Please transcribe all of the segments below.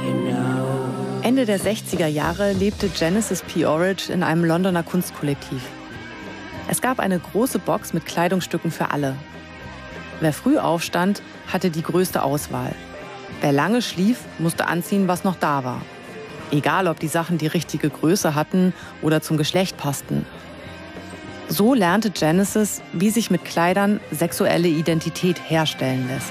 Ende der 60er Jahre lebte Genesis P. Orridge in einem Londoner Kunstkollektiv. Es gab eine große Box mit Kleidungsstücken für alle. Wer früh aufstand, hatte die größte Auswahl. Wer lange schlief, musste anziehen, was noch da war. Egal, ob die Sachen die richtige Größe hatten oder zum Geschlecht passten. So lernte Genesis, wie sich mit Kleidern sexuelle Identität herstellen lässt.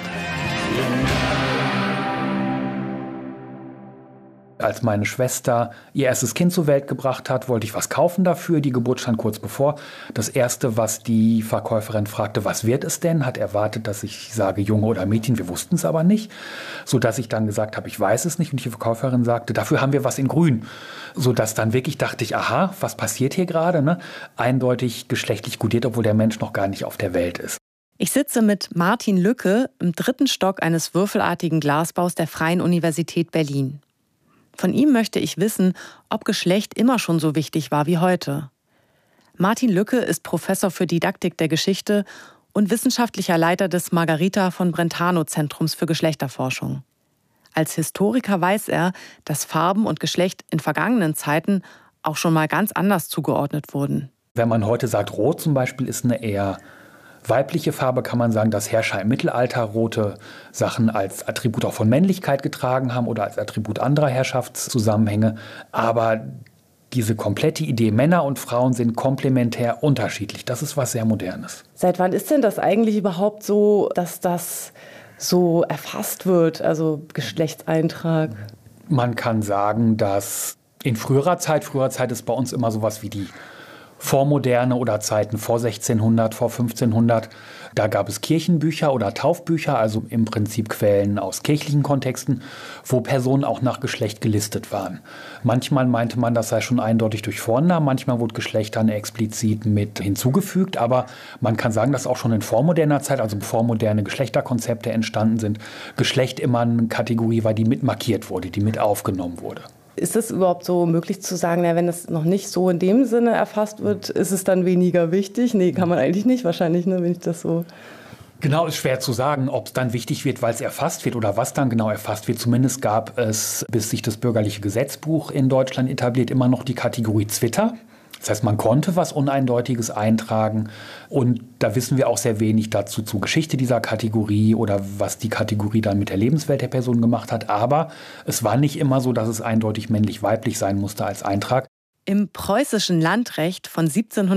Als meine Schwester ihr erstes Kind zur Welt gebracht hat, wollte ich was kaufen dafür. Die Geburt stand kurz bevor. Das Erste, was die Verkäuferin fragte, was wird es denn? Hat erwartet, dass ich sage Junge oder Mädchen. Wir wussten es aber nicht. Sodass ich dann gesagt habe, ich weiß es nicht. Und die Verkäuferin sagte, dafür haben wir was in Grün. Sodass dann wirklich dachte ich, aha, was passiert hier gerade? Ne? Eindeutig geschlechtlich kodiert, obwohl der Mensch noch gar nicht auf der Welt ist. Ich sitze mit Martin Lücke im 3. Stock eines würfelartigen Glasbaus der Freien Universität Berlin. Von ihm möchte ich wissen, ob Geschlecht immer schon so wichtig war wie heute. Martin Lücke ist Professor für Didaktik der Geschichte und wissenschaftlicher Leiter des Margarita von Brentano Zentrums für Geschlechterforschung. Als Historiker weiß er, dass Farben und Geschlecht in vergangenen Zeiten auch schon mal ganz anders zugeordnet wurden. Wenn man heute sagt, Rot zum Beispiel ist eine eher weibliche Farbe, kann man sagen, dass Herrscher im Mittelalter rote Sachen als Attribut auch von Männlichkeit getragen haben oder als Attribut anderer Herrschaftszusammenhänge. Aber diese komplette Idee, Männer und Frauen sind komplementär unterschiedlich, das ist was sehr Modernes. Seit wann ist denn das eigentlich überhaupt so, dass das so erfasst wird, also Geschlechtseintrag? Man kann sagen, dass in früherer Zeit ist bei uns immer sowas wie die Vormoderne oder Zeiten vor 1600, vor 1500. Da gab es Kirchenbücher oder Taufbücher, also im Prinzip Quellen aus kirchlichen Kontexten, wo Personen auch nach Geschlecht gelistet waren. Manchmal meinte man, das sei schon eindeutig durch Vornamen, manchmal wurde Geschlecht dann explizit mit hinzugefügt. Aber man kann sagen, dass auch schon in vormoderner Zeit, also bevor moderne Geschlechterkonzepte entstanden sind, Geschlecht immer eine Kategorie war, die mit markiert wurde, die mit aufgenommen wurde. Ist es überhaupt so möglich zu sagen, wenn es noch nicht so in dem Sinne erfasst wird, ist es dann weniger wichtig? Nee, kann man eigentlich nicht wahrscheinlich, ne, wenn ich das so... Genau, ist schwer zu sagen, ob es dann wichtig wird, weil es erfasst wird oder was dann genau erfasst wird. Zumindest gab es, bis sich das bürgerliche Gesetzbuch in Deutschland etabliert, immer noch die Kategorie Zwitter. Das heißt, man konnte was Uneindeutiges eintragen und da wissen wir auch sehr wenig dazu zur Geschichte dieser Kategorie oder was die Kategorie dann mit der Lebenswelt der Person gemacht hat. Aber es war nicht immer so, dass es eindeutig männlich-weiblich sein musste als Eintrag. Im preußischen Landrecht von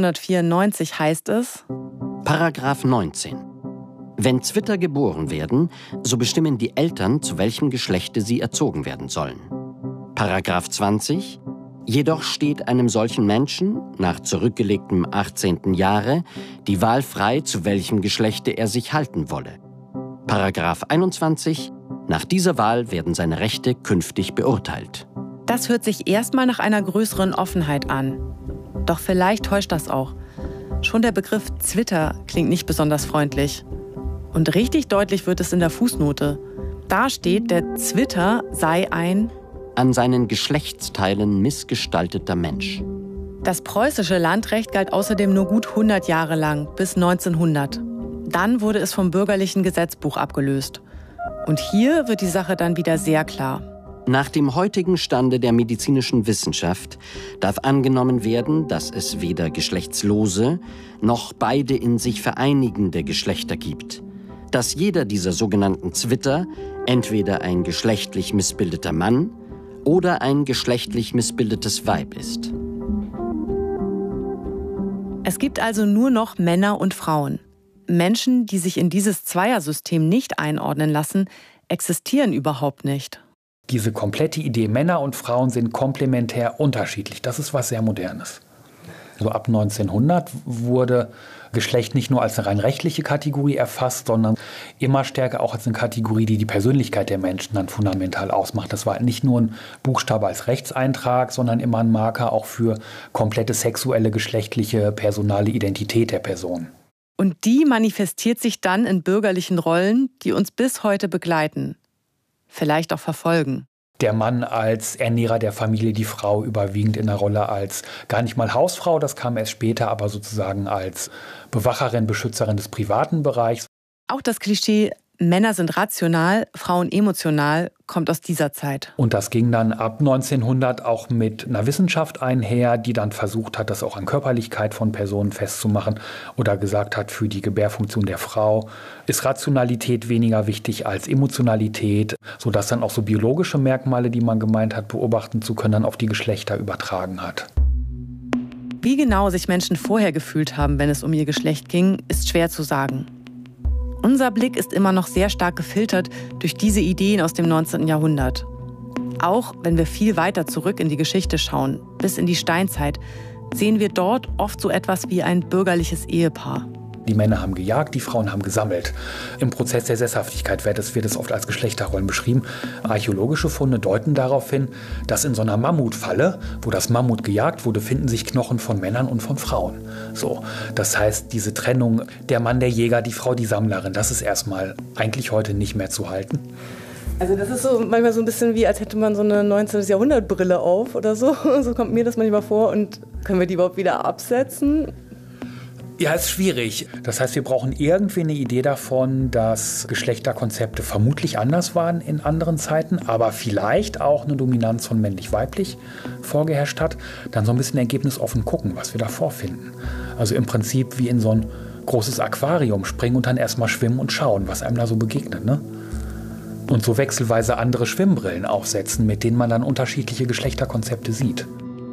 1794 heißt es: Paragraph 19. Wenn Zwitter geboren werden, so bestimmen die Eltern, zu welchem Geschlechte sie erzogen werden sollen. Paragraph 20. Jedoch steht einem solchen Menschen, nach zurückgelegtem 18. Jahre, die Wahl frei, zu welchem Geschlechte er sich halten wolle. Paragraph 21. Nach dieser Wahl werden seine Rechte künftig beurteilt. Das hört sich erstmal nach einer größeren Offenheit an. Doch vielleicht täuscht das auch. Schon der Begriff Zwitter klingt nicht besonders freundlich. Und richtig deutlich wird es in der Fußnote. Da steht, der Zwitter sei ein an seinen Geschlechtsteilen missgestalteter Mensch. Das preußische Landrecht galt außerdem nur gut 100 Jahre lang, bis 1900. Dann wurde es vom bürgerlichen Gesetzbuch abgelöst. Und hier wird die Sache dann wieder sehr klar. Nach dem heutigen Stande der medizinischen Wissenschaft darf angenommen werden, dass es weder geschlechtslose noch beide in sich vereinigende Geschlechter gibt. Dass jeder dieser sogenannten Zwitter entweder ein geschlechtlich missbildeter Mann oder ein geschlechtlich missbildetes Weib ist. Es gibt also nur noch Männer und Frauen. Menschen, die sich in dieses Zweiersystem nicht einordnen lassen, existieren überhaupt nicht. Diese komplette Idee, Männer und Frauen sind komplementär unterschiedlich, das ist was sehr Modernes. So ab 1900 wurde Geschlecht nicht nur als eine rein rechtliche Kategorie erfasst, sondern immer stärker auch als eine Kategorie, die die Persönlichkeit der Menschen dann fundamental ausmacht. Das war nicht nur ein Buchstabe als Rechtseintrag, sondern immer ein Marker auch für komplette sexuelle, geschlechtliche, personale Identität der Person. Und die manifestiert sich dann in bürgerlichen Rollen, die uns bis heute begleiten. Vielleicht auch verfolgen. Der Mann als Ernährer der Familie, die Frau überwiegend in der Rolle als gar nicht mal Hausfrau, das kam erst später, aber sozusagen als Bewacherin, Beschützerin des privaten Bereichs. Auch das Klischee, Männer sind rational, Frauen emotional, kommt aus dieser Zeit. Und das ging dann ab 1900 auch mit einer Wissenschaft einher, die dann versucht hat, das auch an Körperlichkeit von Personen festzumachen oder gesagt hat, für die Gebärfunktion der Frau ist Rationalität weniger wichtig als Emotionalität, sodass dann auch so biologische Merkmale, die man gemeint hat, beobachten zu können, dann auf die Geschlechter übertragen hat. Wie genau sich Menschen vorher gefühlt haben, wenn es um ihr Geschlecht ging, ist schwer zu sagen. Unser Blick ist immer noch sehr stark gefiltert durch diese Ideen aus dem 19. Jahrhundert. Auch wenn wir viel weiter zurück in die Geschichte schauen, bis in die Steinzeit, sehen wir dort oft so etwas wie ein bürgerliches Ehepaar. Die Männer haben gejagt, die Frauen haben gesammelt. Im Prozess der Sesshaftigkeit wird es oft als Geschlechterrollen beschrieben. Archäologische Funde deuten darauf hin, dass in so einer Mammutfalle, wo das Mammut gejagt wurde, finden sich Knochen von Männern und von Frauen. So, das heißt, diese Trennung, der Mann der Jäger, die Frau die Sammlerin, das ist erstmal eigentlich heute nicht mehr zu halten. Also das ist so manchmal so ein bisschen wie, als hätte man so eine 19. Jahrhundert-Brille auf oder so. So kommt mir das manchmal vor. Und können wir die überhaupt wieder absetzen? Ja, ist schwierig. Das heißt, wir brauchen irgendwie eine Idee davon, dass Geschlechterkonzepte vermutlich anders waren in anderen Zeiten, aber vielleicht auch eine Dominanz von männlich-weiblich vorgeherrscht hat. Dann so ein bisschen ergebnisoffen gucken, was wir da vorfinden. Also im Prinzip wie in so ein großes Aquarium springen und dann erstmal schwimmen und schauen, was einem da so begegnet, ne? Und so wechselweise andere Schwimmbrillen aufsetzen, mit denen man dann unterschiedliche Geschlechterkonzepte sieht.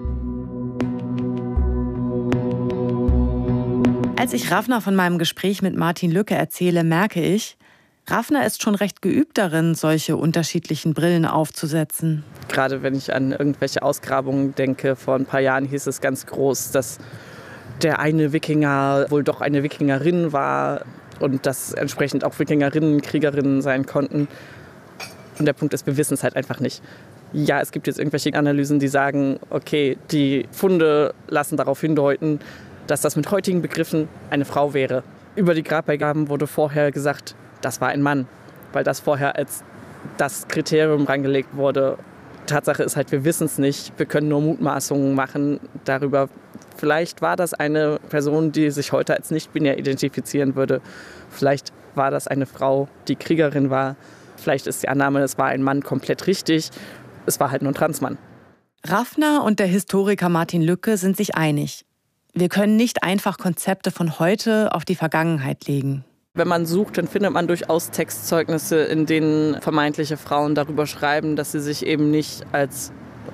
Als ich Raffner von meinem Gespräch mit Martin Lücke erzähle, merke ich, Raffner ist schon recht geübt darin, solche unterschiedlichen Brillen aufzusetzen. Gerade wenn ich an irgendwelche Ausgrabungen denke, vor ein paar Jahren hieß es ganz groß, dass der eine Wikinger wohl doch eine Wikingerin war und dass entsprechend auch Wikingerinnen Kriegerinnen sein konnten. Und der Punkt ist, wir wissen es halt einfach nicht. Ja, es gibt jetzt irgendwelche Analysen, die sagen, okay, die Funde lassen darauf hindeuten, dass das mit heutigen Begriffen eine Frau wäre. Über die Grabbeigaben wurde vorher gesagt, das war ein Mann, weil das vorher als das Kriterium rangelegt wurde. Tatsache ist halt, wir wissen es nicht. Wir können nur Mutmaßungen machen darüber. Vielleicht war das eine Person, die sich heute als nicht-binär identifizieren würde. Vielleicht war das eine Frau, die Kriegerin war. Vielleicht ist die Annahme, es war ein Mann, komplett richtig. Es war halt nur ein Transmann. Raffner und der Historiker Martin Lücke sind sich einig. Wir können nicht einfach Konzepte von heute auf die Vergangenheit legen. Wenn man sucht, dann findet man durchaus Textzeugnisse, in denen vermeintliche Frauen darüber schreiben, dass sie sich eben nicht als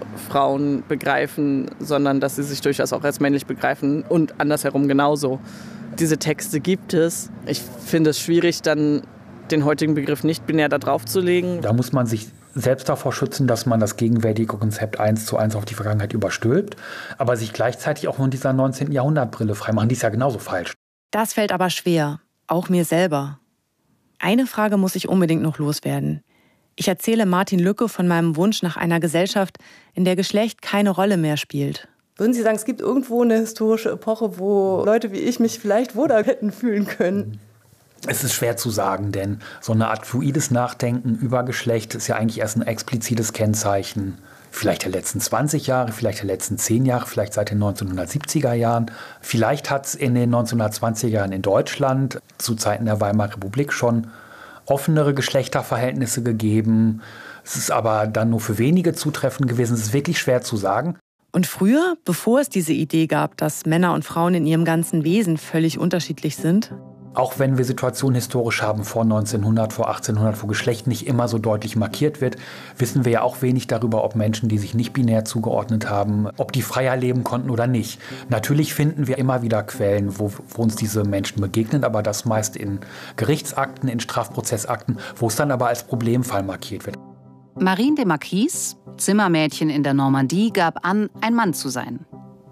Frauen begreifen, sondern dass sie sich durchaus auch als männlich begreifen und andersherum genauso. Diese Texte gibt es. Ich finde es schwierig, dann den heutigen Begriff nicht-binär da drauf zu legen. Da muss man sich selbst davor schützen, dass man das gegenwärtige Konzept 1:1 auf die Vergangenheit überstülpt, aber sich gleichzeitig auch von dieser 19. Jahrhundertbrille freimachen. Die ist ja genauso falsch. Das fällt aber schwer, auch mir selber. Eine Frage muss ich unbedingt noch loswerden. Ich erzähle Martin Lücke von meinem Wunsch nach einer Gesellschaft, in der Geschlecht keine Rolle mehr spielt. Würden Sie sagen, es gibt irgendwo eine historische Epoche, wo Leute wie ich mich vielleicht wohler hätten fühlen können? Es ist schwer zu sagen, denn so eine Art fluides Nachdenken über Geschlecht ist ja eigentlich erst ein explizites Kennzeichen vielleicht der letzten 20 Jahre, vielleicht der letzten 10 Jahre, vielleicht seit den 1970er Jahren. Vielleicht hat es in den 1920er Jahren in Deutschland zu Zeiten der Weimarer Republik schon offenere Geschlechterverhältnisse gegeben. Es ist aber dann nur für wenige zutreffend gewesen. Es ist wirklich schwer zu sagen. Und früher, bevor es diese Idee gab, dass Männer und Frauen in ihrem ganzen Wesen völlig unterschiedlich sind? Auch wenn wir Situationen historisch haben vor 1900, vor 1800, wo Geschlecht nicht immer so deutlich markiert wird, wissen wir ja auch wenig darüber, ob Menschen, die sich nicht binär zugeordnet haben, ob die freier leben konnten oder nicht. Natürlich finden wir immer wieder Quellen, wo uns diese Menschen begegnen, aber das meist in Gerichtsakten, in Strafprozessakten, wo es dann aber als Problemfall markiert wird. Marine de Marquis, Zimmermädchen in der Normandie, gab an, ein Mann zu sein.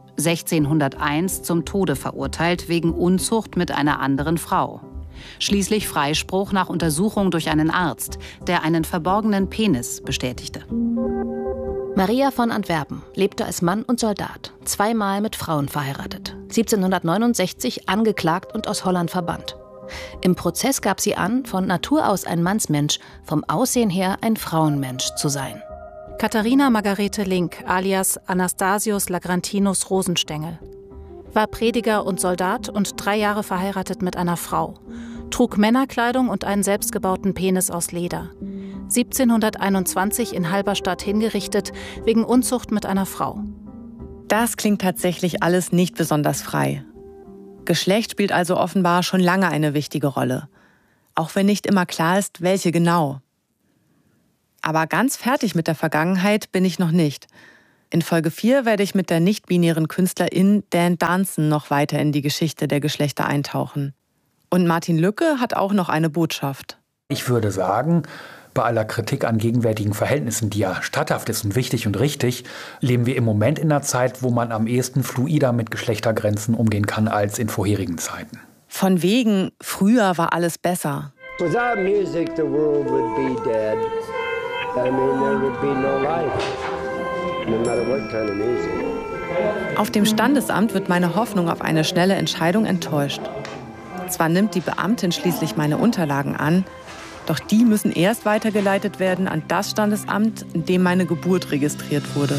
1601 zum Tode verurteilt wegen Unzucht mit einer anderen Frau. Schließlich Freispruch nach Untersuchung durch einen Arzt, der einen verborgenen Penis bestätigte. Maria von Antwerpen lebte als Mann und Soldat, zweimal mit Frauen verheiratet. 1769 angeklagt und aus Holland verbannt. Im Prozess gab sie an, von Natur aus ein Mannsmensch, vom Aussehen her ein Frauenmensch zu sein. Katharina Margarete Link, alias Anastasius Lagrantinus Rosenstengel, war Prediger und Soldat und 3 Jahre verheiratet mit einer Frau. trug Männerkleidung und einen selbstgebauten Penis aus Leder. 1721 in Halberstadt hingerichtet wegen Unzucht mit einer Frau. Das klingt tatsächlich alles nicht besonders frei. Geschlecht spielt also offenbar schon lange eine wichtige Rolle. Auch wenn nicht immer klar ist, welche genau. Aber ganz fertig mit der Vergangenheit bin ich noch nicht. In Folge 4 werde ich mit der nicht-binären Künstlerin Dan Danson noch weiter in die Geschichte der Geschlechter eintauchen. Und Martin Lücke hat auch noch eine Botschaft. Ich würde sagen, bei aller Kritik an gegenwärtigen Verhältnissen, die ja statthaft ist und wichtig und richtig, leben wir im Moment in einer Zeit, wo man am ehesten fluider mit Geschlechtergrenzen umgehen kann als in vorherigen Zeiten. Von wegen, früher war alles besser. Without music, the world would be dead. I mean, there would be no life, no matter what kind of music. Auf dem Standesamt wird meine Hoffnung auf eine schnelle Entscheidung enttäuscht. Zwar nimmt die Beamtin schließlich meine Unterlagen an, doch die müssen erst weitergeleitet werden an das Standesamt, in dem meine Geburt registriert wurde.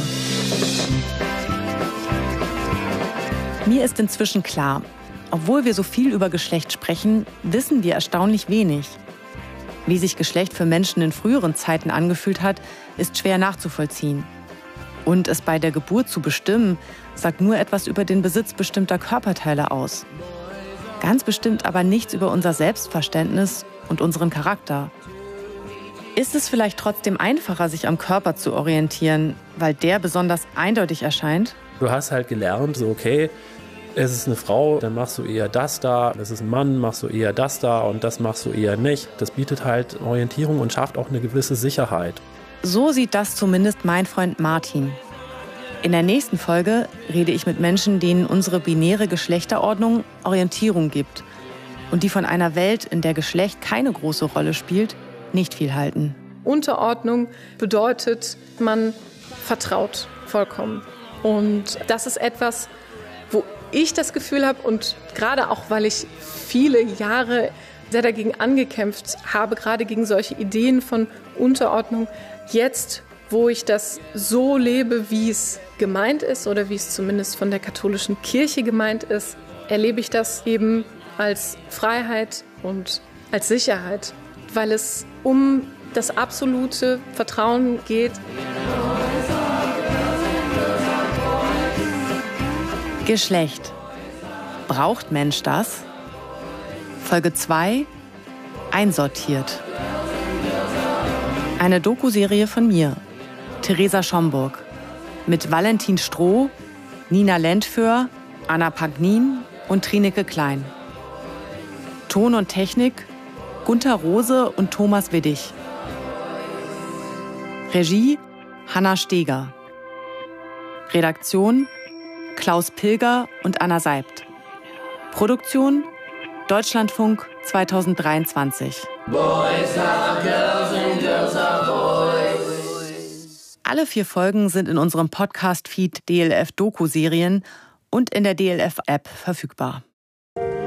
Mir ist inzwischen klar, obwohl wir so viel über Geschlecht sprechen, wissen wir erstaunlich wenig. Wie sich Geschlecht für Menschen in früheren Zeiten angefühlt hat, ist schwer nachzuvollziehen. Und es bei der Geburt zu bestimmen, sagt nur etwas über den Besitz bestimmter Körperteile aus. Ganz bestimmt aber nichts über unser Selbstverständnis und unseren Charakter. Ist es vielleicht trotzdem einfacher, sich am Körper zu orientieren, weil der besonders eindeutig erscheint? Du hast halt gelernt, so okay, es ist eine Frau, dann machst du eher das da, es ist ein Mann, machst du eher das da und das machst du eher nicht. Das bietet halt Orientierung und schafft auch eine gewisse Sicherheit. So sieht das zumindest mein Freund Martin. In der nächsten Folge rede ich mit Menschen, denen unsere binäre Geschlechterordnung Orientierung gibt und die von einer Welt, in der Geschlecht keine große Rolle spielt, nicht viel halten. Unterordnung bedeutet, man vertraut vollkommen. Und das ist etwas, wo ich das Gefühl habe, und gerade auch, weil ich viele Jahre sehr dagegen angekämpft habe, gerade gegen solche Ideen von Unterordnung, jetzt, wo ich das so lebe, wie es gemeint ist oder wie es zumindest von der katholischen Kirche gemeint ist, erlebe ich das eben als Freiheit und als Sicherheit, weil es um das absolute Vertrauen geht. Geschlecht. Braucht Mensch das? Folge 2: Einsortiert. Eine Doku-Serie von mir, Theresa Schomburg, mit Valentin Stroh, Nina Lentföhr, Anna Pagnin und Trineke Klein. Ton und Technik Gunther Rose und Thomas Widdig. Regie Hanna Steger. Redaktion Klaus Pilger und Anna Seibt. Produktion Deutschlandfunk 2023. Boys are girls and girls are boys. Alle 4 Folgen sind in unserem Podcast-Feed DLF Doku-Serien und in der DLF-App verfügbar.